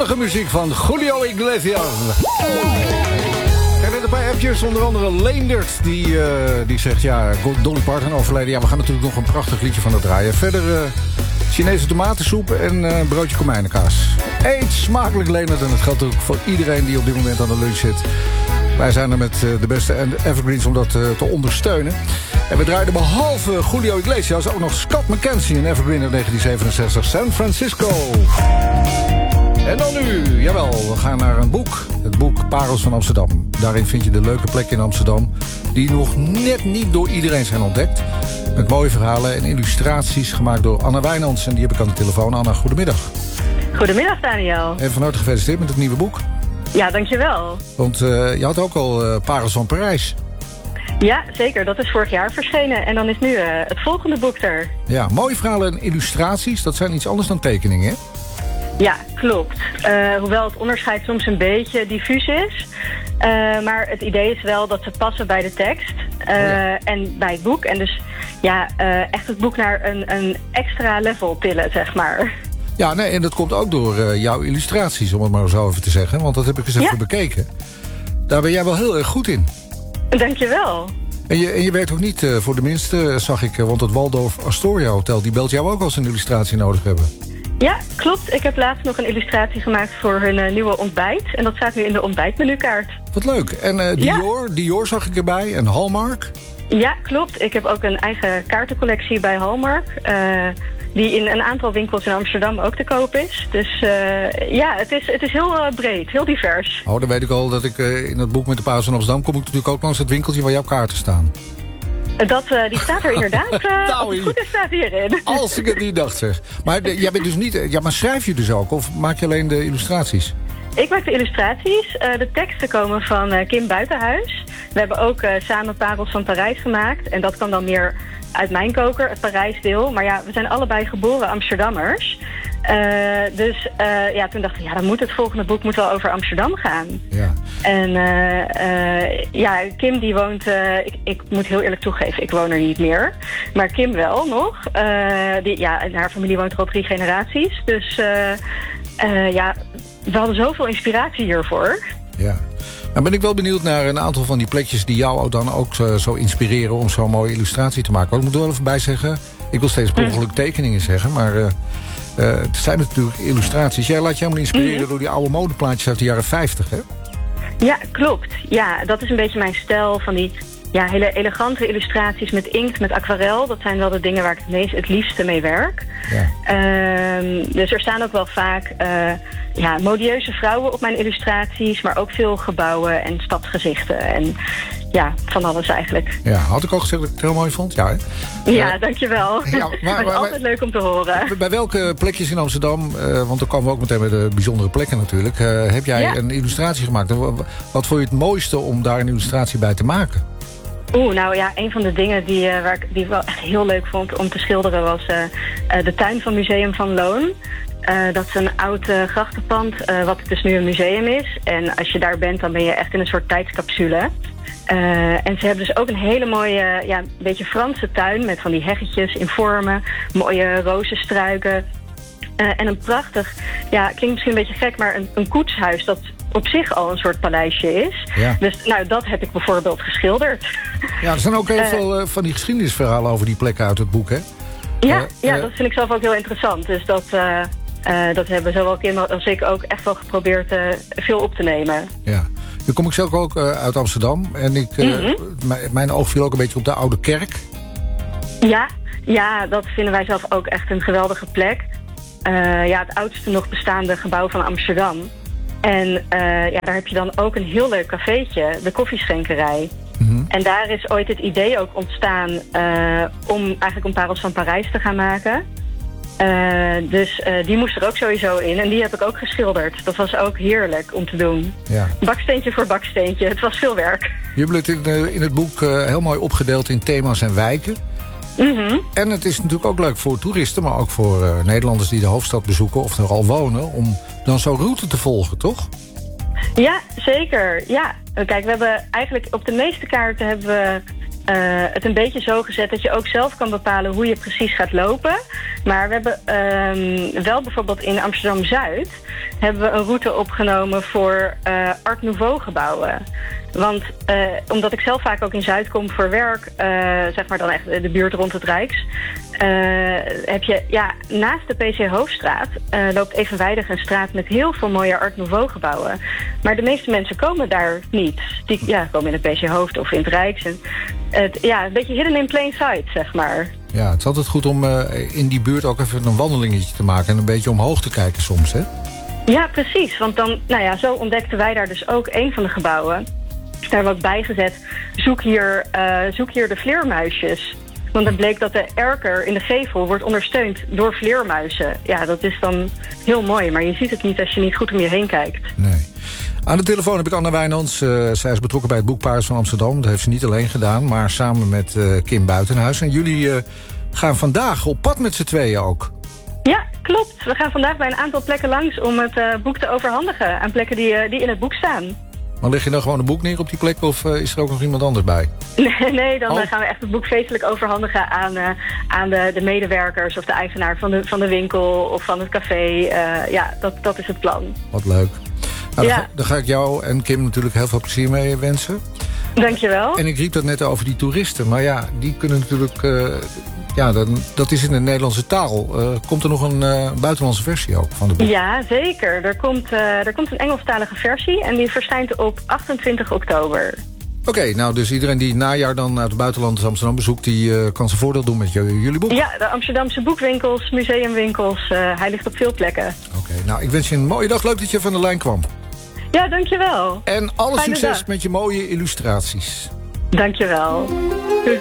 Zonnige muziek van Julio Iglesias. En een paar appjes, onder andere Leendert, die zegt, ja, Dolly Parton overleden. Ja, we gaan natuurlijk nog een prachtig liedje van dat draaien. Verder Chinese tomatensoep en broodje komijnenkaas. Eet smakelijk, Leendert. En dat geldt ook voor iedereen die op dit moment aan de lunch zit. Wij zijn er met de beste evergreens om dat te ondersteunen. En we draaiden behalve Julio Iglesias ook nog Scott McKenzie, een evergreen uit 1967, San Francisco. En dan nu, jawel, we gaan naar een boek. Het boek Parels van Amsterdam. Daarin vind je de leuke plekken in Amsterdam die nog net niet door iedereen zijn ontdekt. Met mooie verhalen en illustraties gemaakt door Anna Wijnands. En die heb ik aan de telefoon. Anna, goedemiddag. Goedemiddag, Daniel. En van harte gefeliciteerd met het nieuwe boek. Ja, dankjewel. Want je had ook al Parels van Parijs. Ja, zeker. Dat is vorig jaar verschenen. En dan is nu het volgende boek er. Ja, mooie verhalen en illustraties. Dat zijn iets anders dan tekeningen, hè? Ja, klopt. Hoewel het onderscheid soms een beetje diffuus is. Maar het idee is wel dat ze passen bij de tekst. En bij het boek. En dus ja, echt het boek naar een extra level tillen, zeg maar. Ja, nee, en dat komt ook door jouw illustraties, om het maar zo even te zeggen. Want dat heb ik eens even bekeken. Daar ben jij wel heel erg goed in. Dankjewel. En je werkt ook niet voor de minste, zag ik. Want het Waldorf Astoria Hotel, die belt jou ook als ze een illustratie nodig hebben. Ja, klopt. Ik heb laatst nog een illustratie gemaakt voor hun nieuwe ontbijt. En dat staat nu in de ontbijtmenukaart. Wat leuk. En Dior zag ik erbij. En Hallmark. Ja, klopt. Ik heb ook een eigen kaartencollectie bij Hallmark. Die in een aantal winkels in Amsterdam ook te koop is. Dus ja, het is heel breed, heel divers. Oh, dan weet ik al dat ik in het boek met de Parels van Amsterdam kom ik natuurlijk ook langs het winkeltje waar jouw kaarten staan. Die staat er inderdaad. Als het goed is, staat hierin. Als ik het niet dacht, zeg. Maar jij bent dus niet. Ja, maar schrijf je dus ook? Of maak je alleen de illustraties? Ik maak de illustraties. De teksten komen van Kim Buitenhuis. We hebben ook samen Parels van Parijs gemaakt. En dat kan dan meer uit mijn koker, het Parijsdeel. Maar ja, we zijn allebei geboren Amsterdammers. Dus toen dacht ik, dan moet het volgende boek wel over Amsterdam gaan. Ja. En Kim die woont, ik moet heel eerlijk toegeven, ik woon er niet meer. Maar Kim wel nog. En haar familie woont er al 3 generaties. Dus we hadden zoveel inspiratie hiervoor. Ja. Nou ben ik wel benieuwd naar een aantal van die plekjes die jou dan ook zo inspireren om zo'n mooie illustratie te maken. Want ik moet er wel even bij zeggen, ik wil steeds per ongeluk tekeningen zeggen, maar het zijn natuurlijk illustraties. Jij laat je helemaal inspireren door die oude modeplaatjes uit de jaren 50, hè? Ja, klopt. Ja, dat is een beetje mijn stijl van die hele elegante illustraties met inkt, met aquarel. Dat zijn wel de dingen waar ik het liefste mee werk. Ja. Dus er staan ook wel vaak modieuze vrouwen op mijn illustraties, maar ook veel gebouwen en stadsgezichten en ja, van alles eigenlijk. Ja, had ik al gezegd dat ik het heel mooi vond? Ja, hè? Ja, dankjewel. Ja, maar het is altijd leuk om te horen. Bij welke plekjes in Amsterdam, want dan komen we ook meteen bij de bijzondere plekken natuurlijk, heb jij een illustratie gemaakt? Wat vond je het mooiste om daar een illustratie bij te maken? Een van de dingen die ik wel echt heel leuk vond om te schilderen was de tuin van Museum van Loon. Dat is een oud grachtenpand, wat dus nu een museum is. En als je daar bent, dan ben je echt in een soort tijdscapsule. En ze hebben dus ook een hele mooie, een beetje Franse tuin met van die heggetjes in vormen, mooie rozenstruiken. En een prachtig, klinkt misschien een beetje gek, maar een koetshuis dat op zich al een soort paleisje is. Ja. Dus dat heb ik bijvoorbeeld geschilderd. Ja, er zijn ook heel veel van die geschiedenisverhalen over die plekken uit het boek, hè? Ja, dat vind ik zelf ook heel interessant. Dus dat hebben zowel Kim als ik ook echt wel geprobeerd veel op te nemen. Ja. Nu kom ik zelf ook uit Amsterdam. En mijn oog viel ook een beetje op de Oude Kerk. Ja, dat vinden wij zelf ook echt een geweldige plek. Het oudste nog bestaande gebouw van Amsterdam. En daar heb je dan ook een heel leuk cafeetje, de Koffieschenkerij. En daar is ooit het idee ook ontstaan om Parels van Parijs te gaan maken. Dus die moest er ook sowieso in. En die heb ik ook geschilderd. Dat was ook heerlijk om te doen. Ja. Baksteentje voor baksteentje. Het was veel werk. Je hebt het in het boek heel mooi opgedeeld in thema's en wijken. En het is natuurlijk ook leuk voor toeristen, maar ook voor Nederlanders die de hoofdstad bezoeken of er al wonen, om dan zo'n route te volgen, toch? Ja, zeker. Ja. Kijk, we hebben eigenlijk op de meeste kaarten hebben we het een beetje zo gezet dat je ook zelf kan bepalen hoe je precies gaat lopen. Maar we hebben wel bijvoorbeeld in Amsterdam-Zuid hebben we een route opgenomen voor Art Nouveau gebouwen. Want omdat ik zelf vaak ook in Zuid kom voor werk, zeg maar dan echt de buurt rond het Rijks, heb je naast de PC Hoofdstraat loopt Evenwijdig een straat met heel veel mooie Art Nouveau gebouwen. Maar de meeste mensen komen daar niet. Die komen in het PC Hoofd of in het Rijks. En een beetje hidden in plain sight, zeg maar. Ja, het is altijd goed om in die buurt ook even een wandelingetje te maken en een beetje omhoog te kijken soms, hè? Ja, precies. Want dan, zo ontdekten wij daar dus ook een van de gebouwen. Daar hebben we ook bijgezet, zoek hier de vleermuisjes. Want dan bleek dat de erker in de gevel wordt ondersteund door vleermuizen. Ja, dat is dan heel mooi, maar je ziet het niet als je niet goed om je heen kijkt. Nee. Aan de telefoon heb ik Anna Wijnands. Zij is betrokken bij het Boek Paars van Amsterdam. Dat heeft ze niet alleen gedaan, maar samen met Kim Buitenhuis. En jullie gaan vandaag op pad met z'n tweeën ook. Ja, klopt. We gaan vandaag bij een aantal plekken langs om het boek te overhandigen aan plekken die in het boek staan. Maar leg je dan gewoon een boek neer op die plek of is er ook nog iemand anders bij? Nee, dan gaan we echt het boek feestelijk overhandigen aan de medewerkers of de eigenaar van de winkel of van het café. Dat is het plan. Wat leuk. Nou, dan ga ik jou en Kim natuurlijk heel veel plezier mee wensen. Dankjewel. En ik riep dat net over die toeristen. Maar die kunnen natuurlijk... dat is in de Nederlandse taal. Komt er nog een buitenlandse versie ook van de boek? Ja, zeker. Er komt een Engelstalige versie en die verschijnt op 28 oktober. Oké, nou dus iedereen die het najaar dan uit het buitenland Amsterdam bezoekt, die kan zijn voordeel doen met jullie boek? Ja, de Amsterdamse boekwinkels, museumwinkels, hij ligt op veel plekken. Oké, nou ik wens je een mooie dag. Leuk dat je van de lijn kwam. Ja, dankjewel. En alle Fijne succes dag. met je mooie illustraties. Dankjewel.